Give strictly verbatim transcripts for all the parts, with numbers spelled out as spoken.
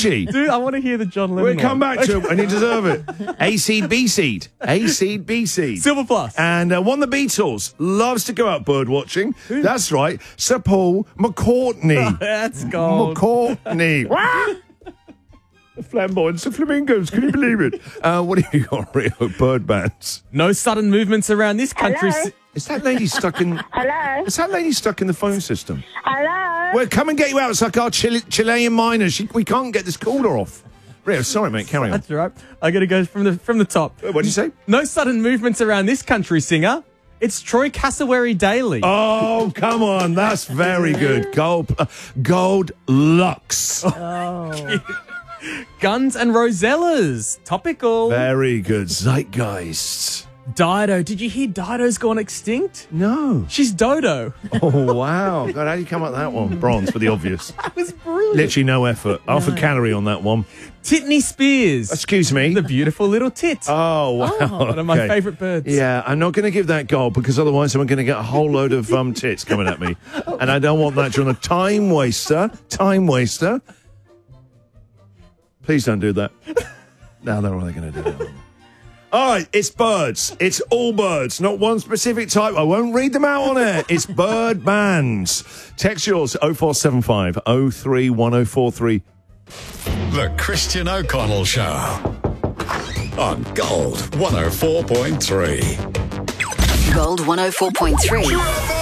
catchy. Dude, I want to hear the John Lennon We'll come one. back to it, and you deserve it. A seed, B seed. A seed, B seed. Silver Plus. And uh, one of the Beatles loves to go out bird watching. That's right, Sir Paul McCartney. That's gold. McCartney. The flamboyance of flamingos, can you believe it? Uh, what have you got, Rio? Bird bands. No sudden movements around this country. Hello? Is that lady stuck in... Hello? Is that lady stuck in the phone system? Hello? Well, come and get you out. It's like our Chile- Chilean miners. She, we can't get this caller off. Rio, sorry, mate. Carry on. That's all right. I got to go from the from the top. What did you say? No sudden movements around this country singer. It's Troy Cassowary Daly. Oh, come on. That's very good. Gold, uh, gold Lux. Guns and Rosellas. Topical. Very good. Zeitgeist. Dido. Did you hear Dido's gone extinct? No. She's Dodo. Oh, wow. God, how do you come up with that one? Bronze for the obvious. That was brilliant. Literally no effort. Half a calorie on that one. Titney Spears. Excuse me. The beautiful little tit. Oh, wow. One of my Okay. favourite birds. Yeah, I'm not going to give that gold because otherwise I'm going to get a whole load of um, tits coming at me. And I don't want that during a time waster. Time waster. Please don't do that. No, they're only going to do that. All right, it's birds. It's all birds, not one specific type. I won't read them out on air. It's bird bands. Text yours oh four seven five oh three one oh four three. The Christian O'Connell Show on Gold one oh four point three. Gold one oh four point three.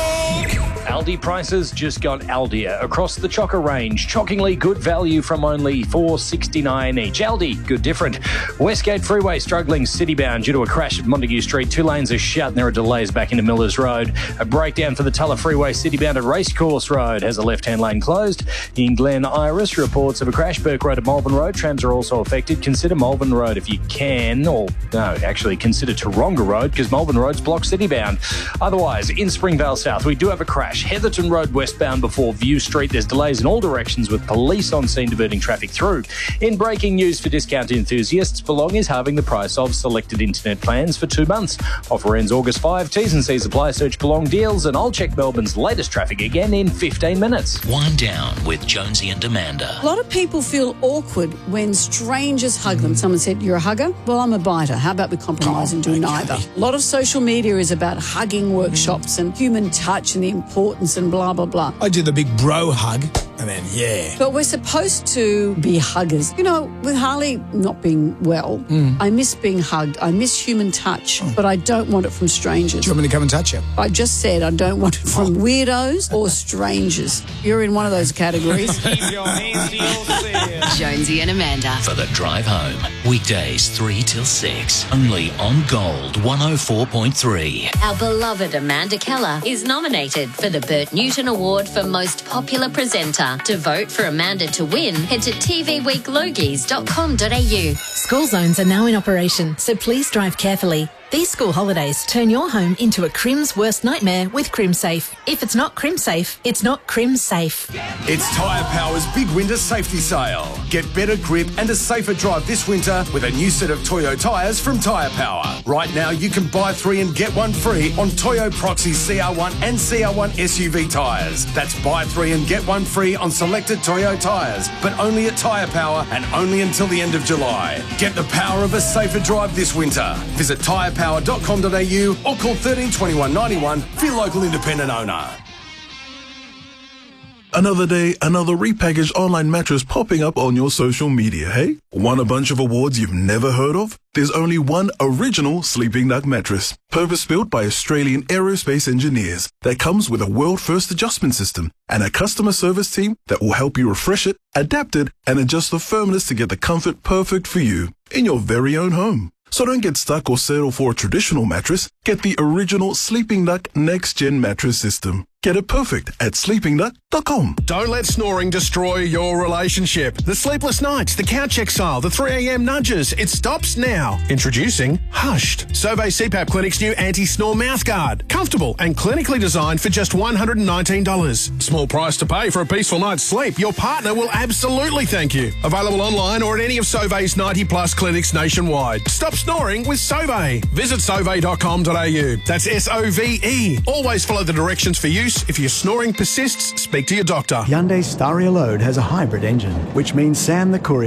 Aldi prices just got Aldier across the chocker range. Shockingly good value from only four dollars sixty-nine each. Aldi, good different. Westgate Freeway struggling citybound due to a crash at Montague Street. Two lanes are shut and there are delays back into Millers Road. A breakdown for the Tulla Freeway citybound at Racecourse Road has a left-hand lane closed. In Glen Iris, reports of a crash. Burke Road at Malvern Road. Trams are also affected. Consider Malvern Road if you can, or no, actually consider Taronga Road because Malvern Road's blocked citybound. Otherwise, in Springvale South, we do have a crash. Heatherton Road westbound before View Street. There's delays in all directions with police on scene diverting traffic through. In breaking news for discount enthusiasts, Belong is halving the price of selected internet plans for two months. Offer ends August fifth. T's and C's apply. Search Belong deals and I'll check Melbourne's latest traffic again in fifteen minutes. Wind down with Jonesy and Amanda. A lot of people feel awkward when strangers hug them. Someone said, you're a hugger? Well, I'm a biter. How about we compromise and do neither? A lot of social media is about hugging workshops and human touch and the importance and blah, blah, blah. I do the big bro hug and then, yeah. But we're supposed to be huggers. You know, with Harley not being well, mm. I miss being hugged. I miss human touch, oh. but I don't want it from strangers. Do you want me to come and touch you? I just said I don't want it from oh. weirdos or strangers. You're in one of those categories. Keep your hands to yourself. Jonesy and Amanda. For the drive home. Weekdays three till six. Only on Gold one oh four point three. Our beloved Amanda Keller is nominated for the Bert Newton Award for Most Popular Presenter. To vote for Amanda to win, head to t v week logies dot com dot a u. School zones are now in operation, so please drive carefully. These school holidays turn your home into a Crim's worst nightmare with CrimSafe. If it's not CrimSafe, it's not CrimSafe. It's Tyre Power's big winter safety sale. Get better grip and a safer drive this winter with a new set of Toyo tyres from Tyre Power. Right now, you can buy three and get one free on Toyo Proxy C R one and C R one S U V tyres. That's buy three and get one free on selected Toyo tyres, but only at Tyre Power and only until the end of July. Get the power of a safer drive this winter. Visit tyre power dot com dot a u or call thirteen twenty-one ninety-one for your local independent owner. Another day, another repackaged online mattress popping up on your social media, hey? Want a bunch of awards you've never heard of? There's only one original Sleeping Duck mattress, purpose-built by Australian aerospace engineers, that comes with a world-first adjustment system and a customer service team that will help you refresh it, adapt it, and adjust the firmness to get the comfort perfect for you in your very own home. So don't get stuck or settle for a traditional mattress. Get the original Sleeping Duck Next Gen mattress system. Get it perfect at sleeping duck dot com. Don't let snoring destroy your relationship. The sleepless nights, the couch exile, the three a.m. nudges. It stops now. Introducing Hushed, Sauvé C PAP Clinic's new anti-snore mouthguard. Comfortable and clinically designed for just one hundred nineteen dollars. Small price to pay for a peaceful night's sleep. Your partner will absolutely thank you. Available online or at any of Sauvé's ninety plus clinics nationwide. Stop snoring with Sauvé. Visit sauvé dot com dot a u. That's S O V E. Always follow the directions for use. If your snoring persists, speak to your doctor. Hyundai Staria Load has a hybrid engine, which means Sam the courier